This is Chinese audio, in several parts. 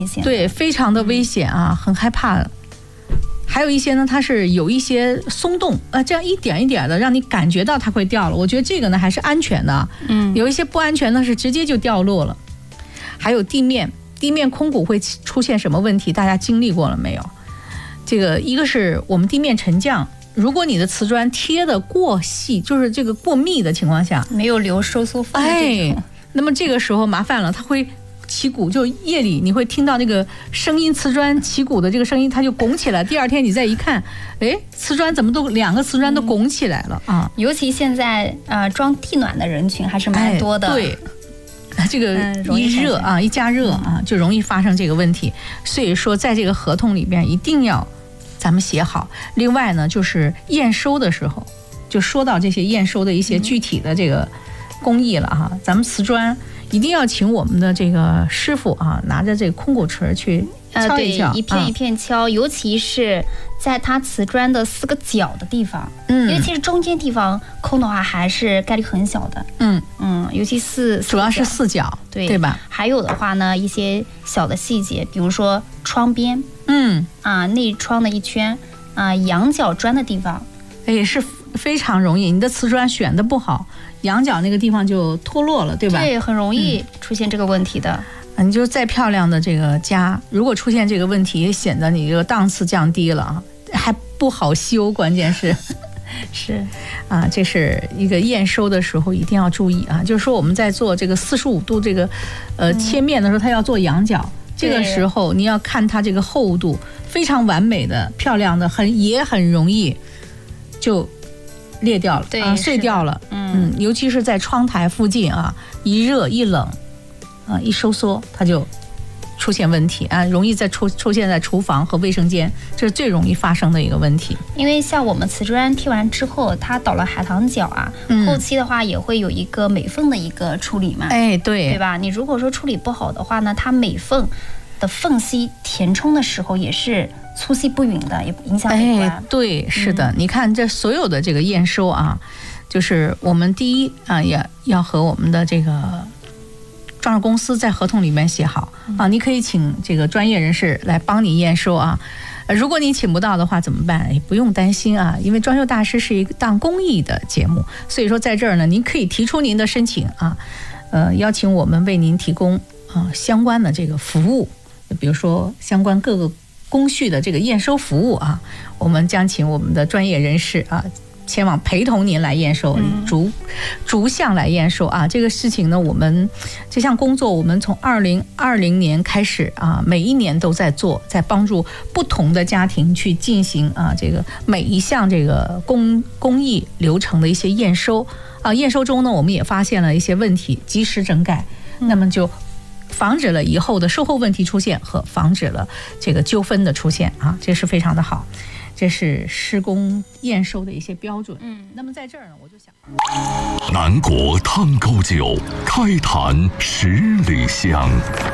对，非常的危险啊，很害怕。还有一些呢，它是有一些松动，这样一点一点的让你感觉到它会掉了。我觉得这个呢还是安全的，有一些不安全的是直接就掉落了。还有地面空鼓会出现什么问题？大家经历过了没有？这个一个是我们地面沉降，如果你的瓷砖贴的过细，就是这个过密的情况下， 没有留收缩缝的这种， 那么这个时候麻烦了，它会起鼓，就夜里你会听到那个声音，瓷砖起鼓的这个声音，它就拱起来。第二天你再一看，瓷砖怎么都两个瓷砖都拱起来了啊！ 尤其现在装地暖的人群还是蛮多的， 对，这个一热啊，一加热啊，就容易发生这个问题。所以说，在这个合同里边一定要咱们写好。另外呢，就是验收的时候，就说到这些验收的一些具体的这个工艺了哈，咱们瓷砖一定要请我们的这个师傅啊，拿着这个空鼓锤去敲一敲， 对，一片一片敲，尤其是在它瓷砖的4个角的地方，因为其实中间地方空的话还是概率很小的，尤其主要是4角，对吧？ 还有的话呢，一些小的细节，比如说窗边，内窗的一圈，仰角砖的地方， 也是非常容易，你的瓷砖选的不好，仰角那个地方就脱落了，对吧？ 对，很容易出现这个问题的。 你就再漂亮的这个家，如果出现这个问题，也显得你这个档次降低了啊，还不好修，关键是是啊，这是一个验收的时候一定要注意啊，就是说我们在做这个45度这个切面的时候，它要做仰角，这个时候你要看它这个厚度，非常完美的、漂亮的，也很容易就裂掉了， 对， 碎掉了，尤其是在窗台附近啊，一热一冷，一收缩，它就出现问题啊，容易出现在厨房和卫生间，这是最容易发生的一个问题。 因为像我们瓷砖贴完之后，它倒了海棠角啊，后期的话也会有一个美缝的一个处理嘛，对吧？你如果说处理不好的话呢，它美缝的缝隙填充的时候也是粗细不匀的，也影响美观。 对，是的，你看这所有的这个验收啊，就是我们第一啊，也要和我们的这个装饰公司在合同里面写好啊，你可以请这个专业人士来帮你验收啊。如果你请不到的话怎么办？不用担心啊，因为装修大师是一档公益的节目，所以说在这儿呢，您可以提出您的申请啊，邀请我们为您提供相关的这个服务，比如说相关各个工序的这个验收服务啊，我们将请我们的专业人士啊前往陪同您来验收，逐项来验收啊。这个事情呢，我们这项工作我们从2020年开始啊，每一年都在做，在帮助不同的家庭去进行啊这个每一项这个工艺流程的一些验收啊。验收中呢，我们也发现了一些问题，及时整改，那么就防止了以后的售后问题出现和防止了这个纠纷的出现啊，这是非常的好。这是施工验收的一些标准。那么在这儿呢，我就想， 南国汤沟酒，开坛10里香。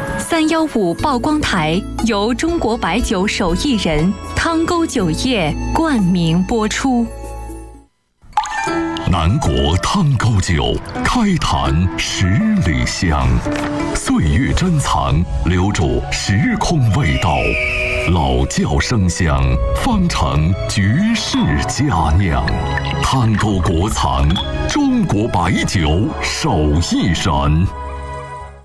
315曝光台由中国白酒手艺人汤沟酒业冠名播出。 南国汤沟酒，开坛10里香。岁月珍藏，留住时空味道。老窖生香，方成绝世佳酿。汤沟国藏，中国白酒手艺人。